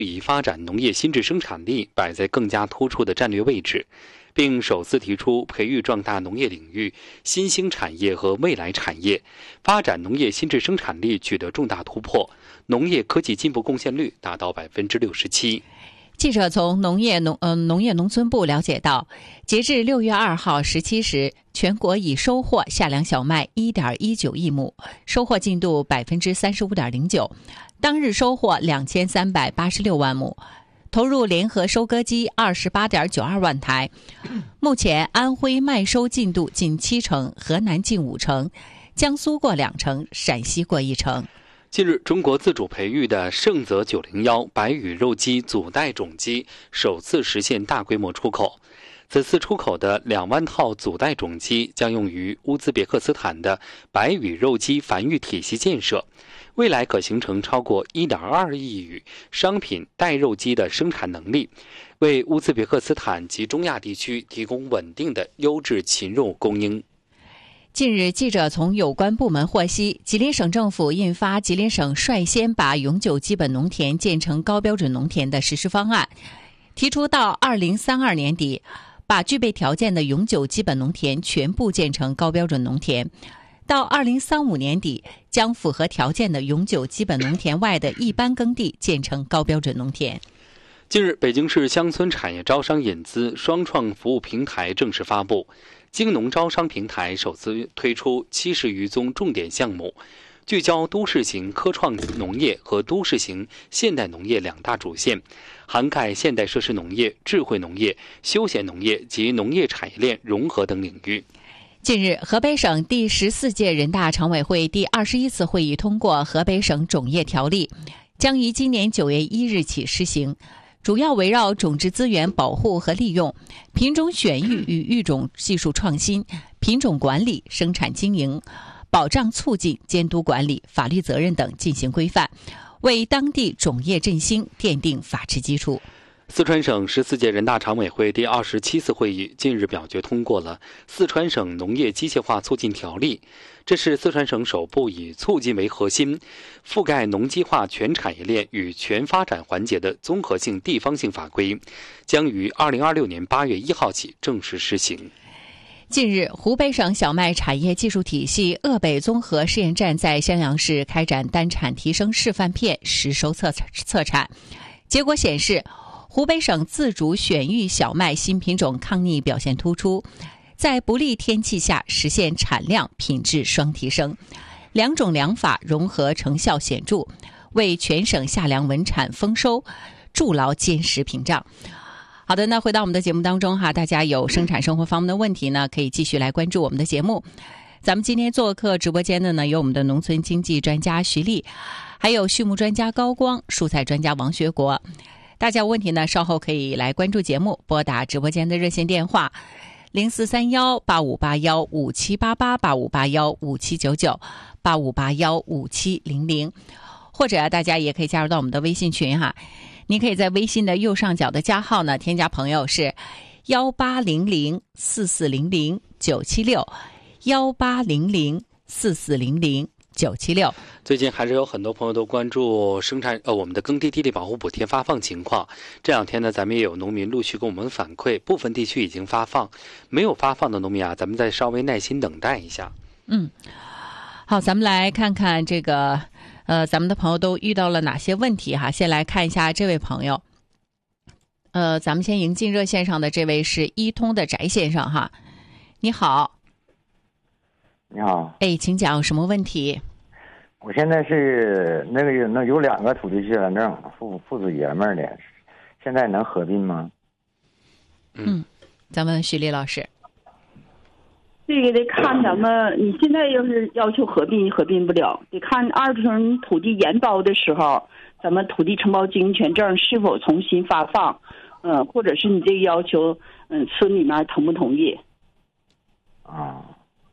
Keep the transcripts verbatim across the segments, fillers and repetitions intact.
以发展农业新质生产力摆在更加突出的战略位置，并首次提出培育壮大农业领域新兴产业和未来产业，发展农业新质生产力取得重大突破，农业科技进步贡献率达到百分之六十七。 记者从农业农呃农业农村部了解到，截至六月二号十七时，全国已收获夏粮小麦一点一九亿亩，收获进度百分之三十五点零九，当日收获两千三百八十六万亩，投入联合收割机二十八点九二万台。目前，安徽麦收进度近七成，河南近五成，江苏过两成，陕西过一成。 近日，中国自主培育的盛泽九零一白羽肉鸡组代种鸡首次实现大规模出口。此次出口的两万套组代种鸡将用于乌兹别克斯坦的白羽肉鸡繁育体系建设，未来可形成超过 一点二亿羽商品代肉鸡的生产能力，为乌兹别克斯坦及中亚地区提供稳定的优质禽肉供应。 近日，记者从有关部门获悉，吉林省政府印发吉林省率先把永久基本农田建成高标准农田的实施方案，提出到二零三二年底，把具备条件的永久基本农田全部建成高标准农田，到二零三五年底，将符合条件的永久基本农田外的一般耕地建成高标准农田。 近日，北京市乡村产业招商引资双创服务平台正式发布。京农招商平台首次推出七十余宗重点项目，聚焦都市型科创农业和都市型现代农业两大主线，涵盖现代设施农业、智慧农业、休闲农业及农业产业链融合等领域。 近日，河北省第十四届人大常委会第二十一次会议通过《河北省种业条例》，将于今年九月一日起施行。主要围绕种质资源保护和利用、品种选育与育种技术创新、品种管理、生产经营、保障促进、监督管理、法律责任等进行规范，为当地种业振兴奠定法治基础。 四川省十四届人大常委会第二十七次会议近日表决通过了《四川省农业机械化促进条例》，这是四川省首部以促进为核心，覆盖农机化全产业链与全发展环节的综合性地方性法规，将于二零二六年八月一号起正式施行。 近日，湖北省小麦产业技术体系鄂北综合试验站在襄阳市开展单产提升示范片实收测测产，结果显示，湖北省自主选育小麦新品种抗逆表现突出，在不利天气下实现产量品质双提升，两种粮法融合成效显著，为全省夏粮稳产丰收筑牢坚实屏障。好的，那回到我们的节目当中哈，大家有生产生活方面的问题呢，可以继续来关注我们的节目。咱们今天做客直播间的呢，有我们的农村经济专家徐丽，还有畜牧专家高光、蔬菜专家王学国。大家有问题呢，稍后可以来关注节目，拨打直播间的热线电话零四三幺八五八幺五七八八八五八幺五七九九八五八幺五七零零，或者大家也可以加入到我们的微信群哈。您可以在微信的右上角的加号呢，添加朋友是幺八零零四四零零九七六幺八零零四四零零九七六。 最近还是有很多朋友都关注生产呃我们的耕地地力保护补贴发放情况。这两天呢，咱们也有农民陆续跟我们反馈，部分地区已经发放，没有发放的农民啊，咱们再稍微耐心等待一下。 嗯，好，咱们来看看这个呃，咱们的朋友都遇到了哪些问题哈？先来看一下这位朋友，呃，咱们先迎进热线上的这位是一通的翟先生哈，你好。 你好， 哎，请讲什么问题？ 我现在是那个那有两个土地契权证，父父子爷们儿的，现在能合并吗？ 嗯，咱们徐丽老师。 这个得看咱们，你现在要是要求合并，合并不了，得看二层土地研包的时候，咱们土地承包经营权证是否重新发放，嗯，或者是你这个要求，嗯，村里面同不同意？ 啊，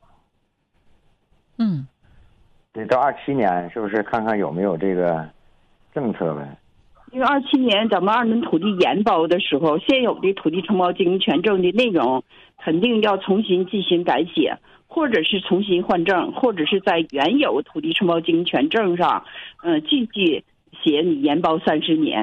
嗯。 得到二七年，是不是看看有没有这个政策呗？ 因为二七年咱们二轮土地研包的时候，现有的土地承包经营权证的内容肯定要重新进行改写，或者是重新换证，或者是在原有土地承包经营权证上，嗯、呃，继续写你研包三十年，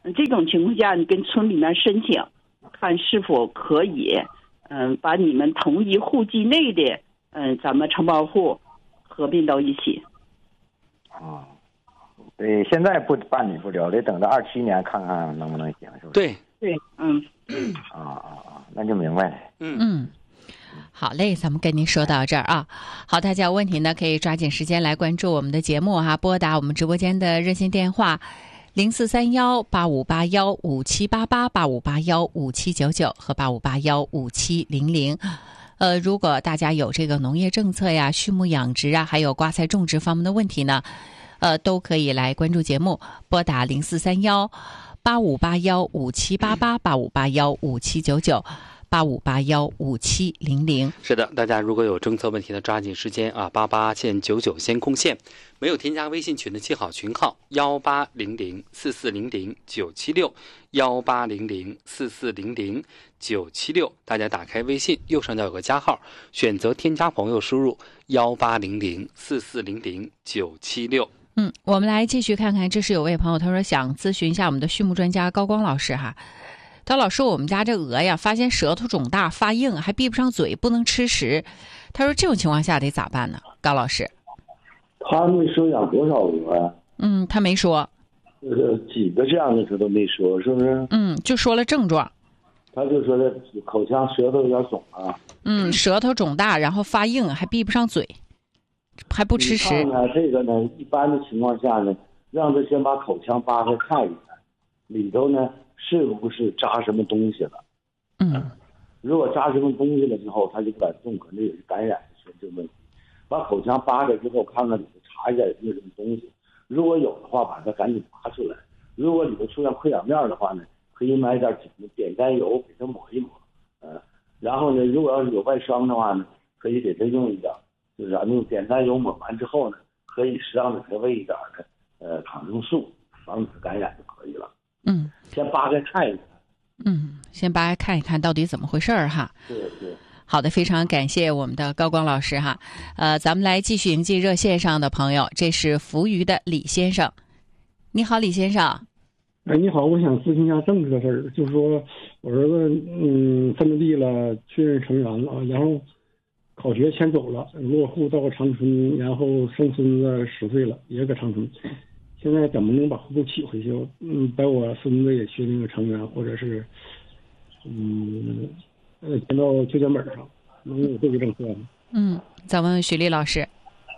嗯，这种情况下，你跟村里面申请，看是否可以，嗯，把你们同一户籍内的，嗯，咱们承包户合并到一起。 啊，对，现在不办理不了，得等到二七年看看能不能行，是不是？ 对对，嗯， 啊啊啊，那就明白了。 嗯嗯，好嘞，咱们跟您说到这儿啊。好，大家有问题呢，可以抓紧时间来关注我们的节目哈、啊，拨打我们直播间的热线电话零四三幺八五八幺五七八八八五八幺五七九九和八五八幺五七零零。呃，如果大家有这个农业政策呀、畜牧养殖啊，还有瓜菜种植方面的问题呢，呃，都可以来关注节目，拨打零四三幺八五八幺五七八八八五八幺五七九九。八五八幺五七零零。 是的，大家如果有政策问题呢，抓紧时间啊，八八线九九先空线。没有添加微信群的记好群号幺八零零四四零零九七六幺八零零四四零零九七六。大家打开微信右上角有个加号，选择添加朋友，输入幺八零零四四零零九七六。 嗯，我们来继续看看，这是有位朋友他说想咨询一下我们的畜牧专家高光老师哈。高老师，我们家这鹅呀，发现舌头肿大发硬，还闭不上嘴，不能吃食。他说这种情况下得咋办呢？高老师， 他没说养多少鹅啊？ 嗯，他没说。 呃，几个这样的他都没说，是不是？ 嗯，就说了症状。 他就说的口腔舌头有点肿啊。 嗯，舌头肿大，然后发硬，还闭不上嘴，还不吃食。 你看呢，这个呢，一般的情况下呢，让他先把口腔扒开看一看，里头呢。是不是扎什么东西了？ 嗯， 如果扎什么东西了之后，他就不敢动，可能也是感染的这个问题。把口腔扒开之后，看看里头查一下有没有什么东西，如果有的话，把它赶紧拔出来。如果里头出现溃疡面的话呢，可以买点点甘油给它抹一抹，呃，然后呢，如果要是有外伤的话呢，可以给它用一点，就是咱们用点甘油抹完之后呢，可以适当的给它喂一点的呃抗生素，防止感染就可以了。 嗯， 先扒开看一看。 嗯，先扒开看一看到底怎么回事儿哈。 对对。 好的，非常感谢我们的高光老师哈。呃，咱们来继续迎接热线上的朋友，这是扶余的李先生。你好，李先生。 哎，你好，我想咨询一下政治的事儿，就是说我儿子嗯分了地了，确认成员了，然后考学迁走了，落户到长春，然后生孙子十岁了，也搁长春。现在怎么能把户口起回去？嗯，把我孙子也确定个成员，或者是，嗯，呃，迁到就监本上，能有这个政策吗？ 嗯，再问问许丽老师。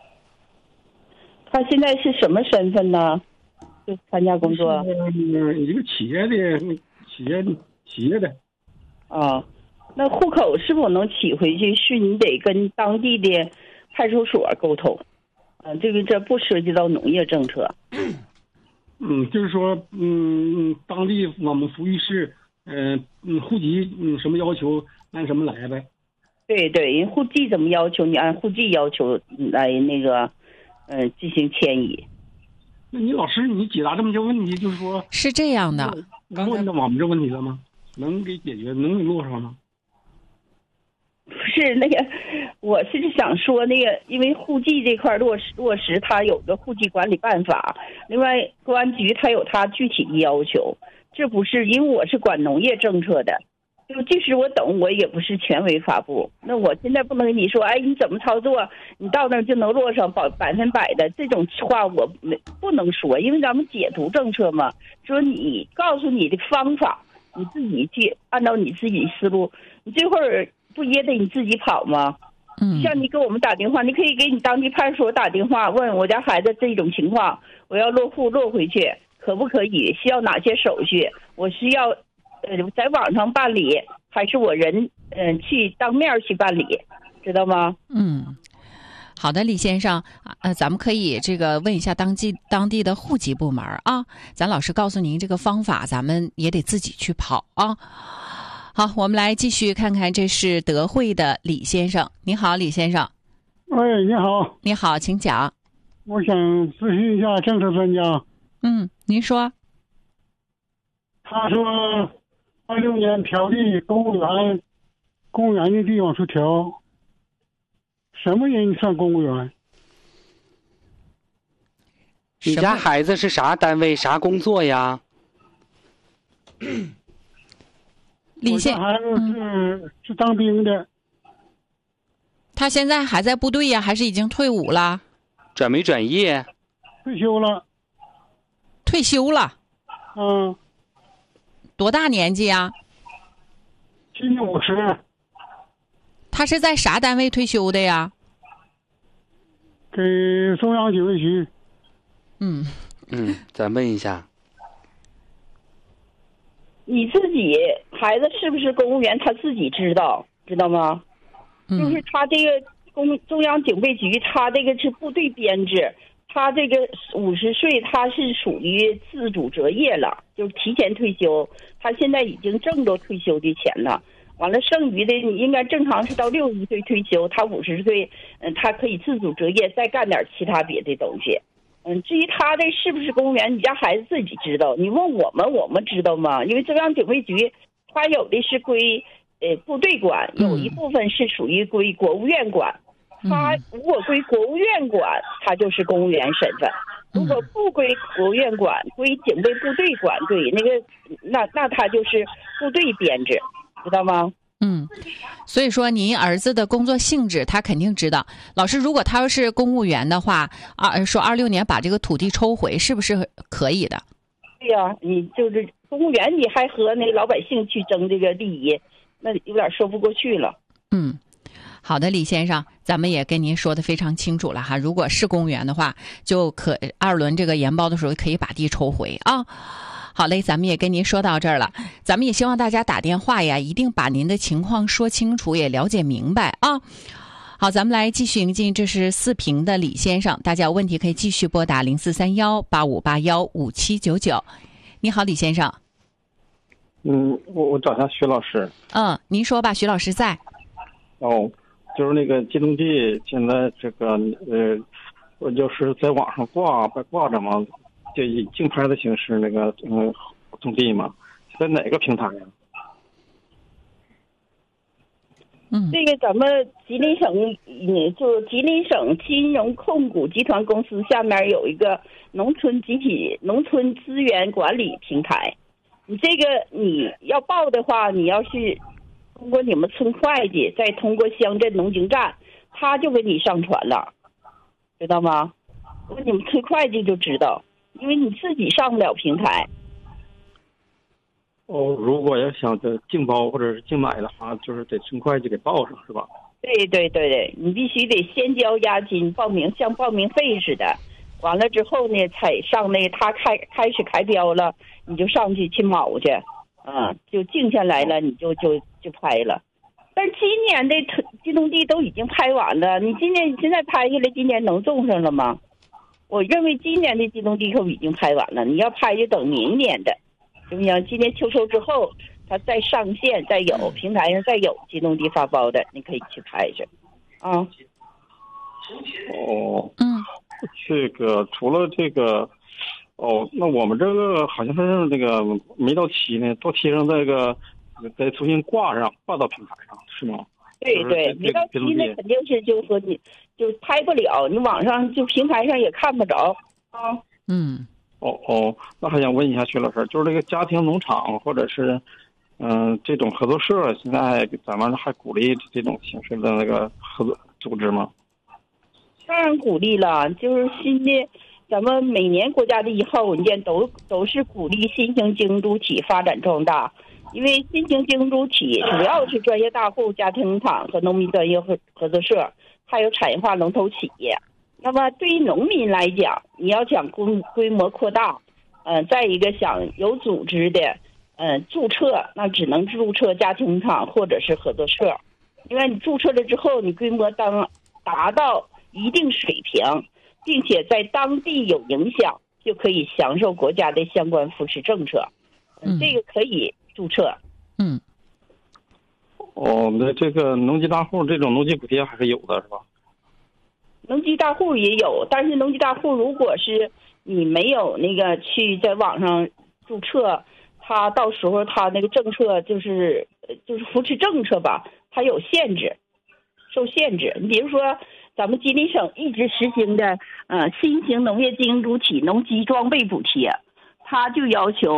他现在是什么身份呢？就参加工作？ 嗯，一个企业的，企业企业的。 啊，那户口是否能起回去？是你得跟当地的派出所沟通。嗯，这个这不涉及到农业政策。 嗯，就是说，嗯，当地我们扶余市，嗯、呃、嗯，户籍嗯什么要求按什么来呗。 对对，人户籍怎么要求，你按户籍要求来那个，嗯、呃，进行迁移。 那你老师，你解答这么些问题，就是说是这样的， 刚问到我们这问题了吗？能给解决，能给落实吗？ 不是那个，我是想说那个，因为户籍这块落实落实，它有个户籍管理办法，另外公安局它有它具体的要求，这不是因为我是管农业政策的，就即使我懂，我也不是权威发布。那我现在不能跟你说，哎，你怎么操作，你到那儿就能落上百百分百的这种话，我没不能说，因为咱们解读政策嘛，说你告诉你的方法，你自己去按照你自己思路，你这会儿。不也得你自己跑吗？ 嗯， 像你给我们打电话，你可以给你当地派出所打电话，问我家孩子这种情况，我要落户落回去，可不可以？需要哪些手续？我需要呃在网上办理，还是我人嗯、呃、去当面去办理？知道吗？ 嗯，好的，李先生，呃，咱们可以这个问一下当地当地的户籍部门啊，咱老师告诉您这个方法，咱们也得自己去跑啊。好，我们来继续看看，这是德惠的李先生。你好，李先生。 喂，你好。 你好，请讲。 我想咨询一下政策专家。 嗯，您说。 他说，二六年调地公务员，公务员的地往出调，什么人算公务员？ 你家孩子是啥单位啥工作呀？ 李先， 我家孩子是、是当兵的， 他现在还在部队呀，还是已经退伍了？ 转没转业？ 退休了。 退休了。 嗯， 多大年纪呀？ 今年五十。 他是在啥单位退休的呀？ 给中央警卫局。 嗯嗯，咱问一下， 你自己孩子是不是公务员，他自己知道，知道吗？ 嗯， 就是他这个公中央警备局，他这个是部队编制，他这个五十岁，他是属于自主择业了，就是提前退休，他现在已经挣着退休的钱了。完了，剩余的你应该正常是到六十岁退休，他五十岁，嗯，他可以自主择业，再干点其他别的东西。嗯，至于他这是不是公务员，你家孩子自己知道。你问我们，我们知道吗？因为中央警卫局，他有的是归呃部队管，有一部分是属于归国务院管。他如果归国务院管，他就是公务员身份；如果不归国务院管，归警备部队管，对那个那那他就是部队编制。知道吗？ 嗯，所以说您儿子的工作性质他肯定知道。老师，如果他要是公务员的话，二说二六年把这个土地抽回，是不是可以的？ 对呀、啊，你就是公务员，你还和那老百姓去争这个利益，那有点说不过去了。 嗯，好的，李先生，咱们也跟您说的非常清楚了哈。如果是公务员的话，就可二轮这个研包的时候可以把地抽回啊。好嘞，咱们也跟您说到这儿了。咱们也希望大家打电话呀，一定把您的情况说清楚，也了解明白啊。好，咱们来继续迎进，这是四平的李先生，大家有问题可以继续拨打零四三幺八五八幺五七九九。你好，李先生。 嗯，我我找一下徐老师。 嗯，您说吧，徐老师在。 哦，就是那个机动地，现在这个呃，我就是在网上挂挂着嘛。就以竞拍的形式那个嗯种地嘛，在哪个平台呀？ 嗯， 这个咱们吉林省，嗯，就吉林省金融控股集团公司下面有一个农村集体农村资源管理平台。你这个你要报的话，你要是通过你们村会计，再通过乡镇农经站，他就给你上传了，知道吗？问你们村会计就知道。因为你自己上不了平台。 哦，如果要想这竞包或者是竞买的话，就是得村会计给报上，是吧？ 对对对对，你必须得先交押金，报名像报名费似的。完了之后呢，才上那他开开始开标了，你就上去去卯去，嗯，就定下来了，你就就就拍了。但是今年的机动地都已经拍完了，你今年现在拍下来，今年能种上了吗？我认为今年的机动地都已经拍完了，你要拍就等明年的，行不行？今年秋收之后，它再上线，再有平台上再有机动地发包的，你可以去拍去，啊。 哦， 嗯， 这个除了这个，哦，那我们这个好像是那个没到期呢，到期上这个再重新挂上，挂到平台上，是吗？ 对对，没到期那肯定是就是说你就拍不了，你网上就平台上也看不着啊。 嗯， 哦哦，那还想问一下徐老师，就是这个家庭农场或者是嗯、呃、这种合作社，现在咱们还鼓励这种形式的那个合作组织吗？ 当然鼓励了，就是新的咱们每年国家的一号文件都都是鼓励新型经主体发展壮大。因为新型经主体主要是专业大户、家庭农场和农民专业合合作社，还有产业化龙头企业。那么对于农民来讲，你要想规规模扩大，呃，再一个想有组织的，呃，注册那只能注册家庭农场或者是合作社，因为你注册了之后，你规模当达到一定水平，并且在当地有影响，就可以享受国家的相关扶持政策。嗯，这个可以注册。 嗯。 哦，那这个农机大户这种农机补贴还是有的，是吧？ 农机大户也有，但是农机大户如果是你没有那个去在网上注册，他到时候他那个政策就是就是扶持政策吧，它有限制，受限制。你比如说，咱们吉林省一直实行的呃新型农业经营主体农机装备补贴，它就要求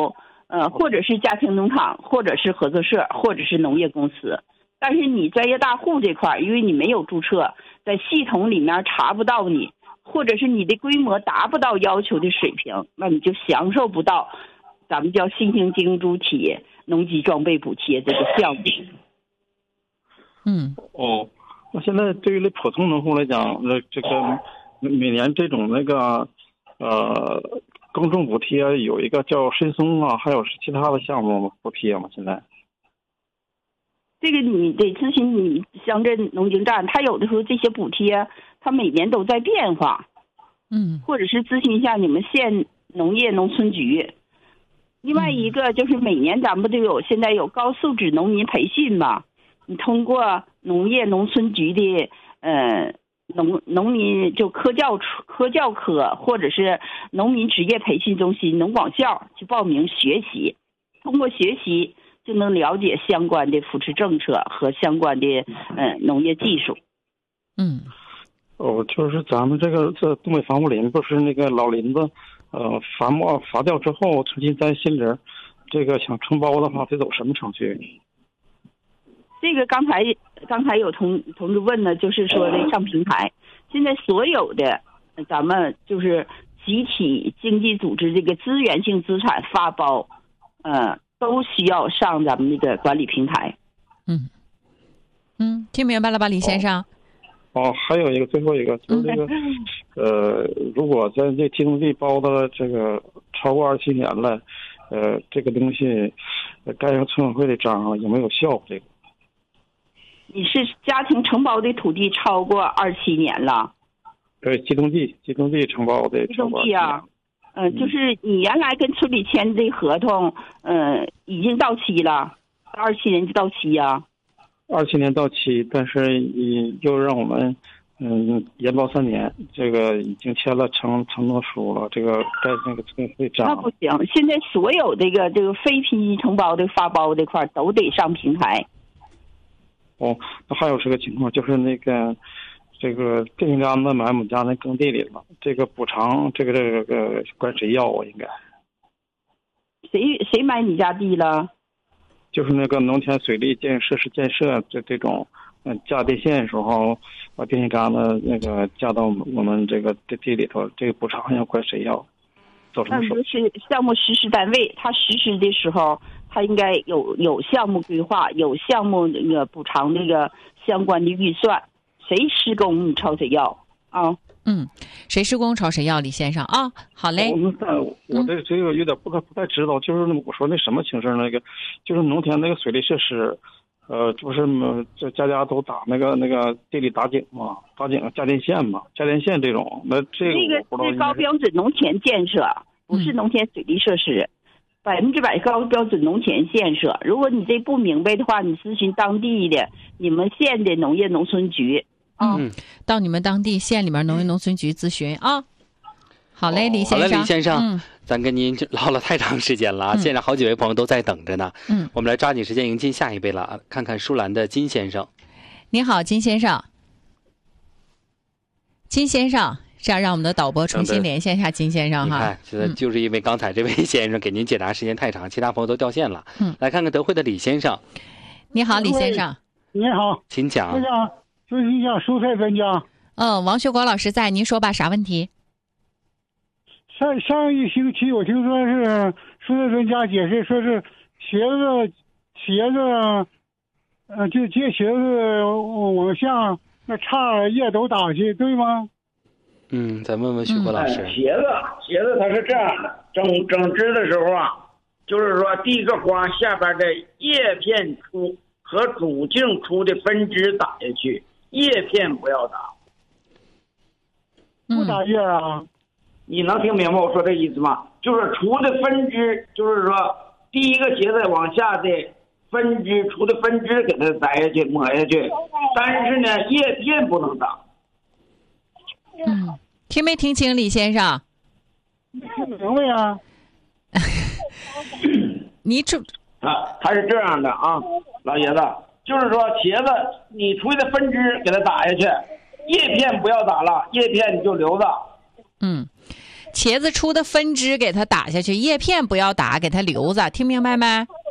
呃，或者是家庭农场，或者是合作社，或者是农业公司。但是你专业大户这块，因为你没有注册，在系统里面查不到你，或者是你的规模达不到要求的水平，那你就享受不到咱们叫新型经营主体农机装备补贴这个项目。 嗯， 哦，那现在对于那普通农户来讲，那这个每年这种那个呃耕种补贴有一个叫申松啊，还有其他的项目补贴吗？现在？ 这个你得咨询你乡镇农经站，他有的时候这些补贴，他每年都在变化， 嗯， 或者是咨询一下你们县农业农村局。另外一个就是每年咱们不都有现在有高素质农民培训嘛？你通过农业农村局的呃农农民就科教科教科或者是农民职业培训中心农广校去报名学习，通过学习就能了解相关的扶持政策和相关的呃农业技术。 嗯， 哦，就是咱们这个这东北防护林不是那个老林子，呃，伐木伐掉之后重新栽新林，这个想承包的话得走什么程序？ 这个刚才刚才有同同志问呢，就是说的上平台，现在所有的咱们就是集体经济组织这个资源性资产发包，呃，都需要上咱们那个管理平台。 嗯嗯，听明白了吧，李先生？ 哦，哦还有一个最后一个就是这个，呃，如果在这机动地包的这个超过二十七年了，呃，这个东西该上村委会的章有没有效？这个？ 你是家庭承包的土地超过二七年了？ 对，机动地，机动地承包的。 机动地啊，嗯、呃，就是你原来跟村里签的合同，嗯、呃，已经到期了，二七年就到期呀、啊。 二七年到期，但是又让我们嗯延包三年，这个已经签了承承诺书了，这个该那个村委会章。 那不行，现在所有这个这个非批级承包的发包这块都得上平台。 哦，那还有这个情况，就是那个这个电线杆子买我们家那耕地里了，这个补偿，这个这个管谁要啊？应该谁谁买你家地了？ 就是那个农田水利建设施建设这这种，嗯，架电线的时候把电线杆子那个架到我们这个地地里头，这个补偿要管谁要？走什么手？ 那就是项目实施单位，他实施的时候，他应该有有项目规划，有项目那个补偿那个相关的预算，谁施工你朝谁要啊？ 嗯，谁施工朝谁要，李先生啊、哦，好嘞。 我但我这这个有点不太不太知道，就是我说那什么形式那个，就是农田那个水利设施，呃，不是这家家都打那个那个地里打井嘛，打井架电线嘛，架电线这种，那这个这个是高标准农田建设，不是农田水利设施，百分之百高标准农田建设。如果你这不明白的话，你咨询当地的你们县的农业农村局。 嗯，到你们当地县里面农业农村局咨询啊。好嘞，李先生。 好嘞，李先生， 嗯， 咱跟您唠了太长时间了，嗯、现在好几位朋友都在等着呢。 嗯， 我们来抓紧时间迎接下一位了，看看舒兰的金先生。 你好，金先生。金先生，这样让我们的导播重新连线一下金先生哈。 你看，现在就是因为刚才这位先生给您解答时间太长，嗯、其他朋友都掉线了。 嗯， 来看看德惠的李先生。 你好，李先生。 你好， 请讲。 我想咨询一下蔬菜专家。 嗯，王学国老师在，您说吧，啥问题？ 上上一星期我听说是蔬菜专家解释，说是茄子茄子，呃，就接茄子往下那杈叶都打去，对吗？ 嗯，再问问徐国老师。 哎、茄子茄子它是这样的，整整枝的时候啊，就是说第一个花下边的叶片出和主茎出的分支打下去，叶片不要打。 不打叶啊？ 你能听明白我说这意思吗？就是除的分支，就是说第一个茄子往下的分支，除的分支给它摘下去抹下去，但是呢叶片不能打。 嗯，听没听清，李先生？ 听明白啊？ 你这啊，他是这样的啊，老爷子，就是说茄子你除的分支给它打下去，叶片不要打了，叶片你就留着。 嗯， 茄子出的分支给它打下去，叶片不要打，给它留着，听明白没？